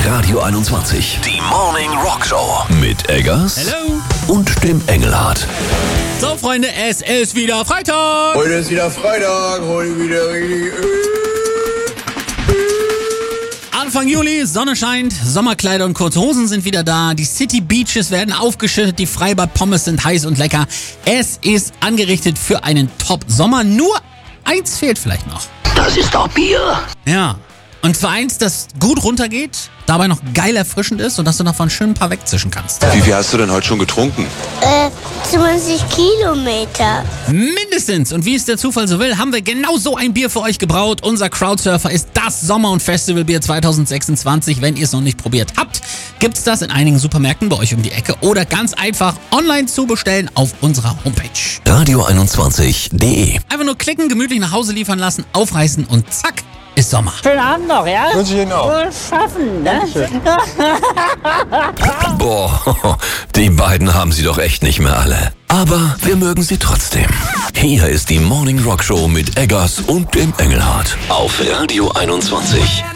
Radio 21. Die Morning Rock Show. Mit Eggers. Hello. Und dem Engelhardt. So, Freunde, es ist wieder Freitag. Heute ist wieder Freitag, heute wieder richtig. Anfang Juli, Sonne scheint, Sommerkleider und kurze Hosen sind wieder da, die City Beaches werden aufgeschüttet, die Freibad-Pommes sind heiß und lecker. Es ist angerichtet für einen Top-Sommer, nur eins fehlt vielleicht noch. Das ist doch Bier. Ja, und zwar eins, das gut runtergeht, dabei noch geil erfrischend ist und dass du noch von schön ein paar wegzischen kannst. Wie viel hast du denn heute schon getrunken? 20 Kilometer. Mindestens. Und wie es der Zufall so will, haben wir genau so ein Bier für euch gebraut. Unser Crowdsurfer ist das Sommer- und Festivalbier 2026. Wenn ihr es noch nicht probiert habt, gibt's das in einigen Supermärkten bei euch um die Ecke oder ganz einfach online zu bestellen auf unserer Homepage. Radio21.de. Einfach nur klicken, gemütlich nach Hause liefern lassen, aufreißen und zack, ist Sommer. Schönen Abend noch, ja? Wünsche ich Ihnen auch. Wohl schaffen, ne? Boah, die beiden haben sie doch echt nicht mehr alle. Aber wir mögen sie trotzdem. Hier ist die Morning Rock Show mit Eggers und dem Engelhardt. Auf Radio 21.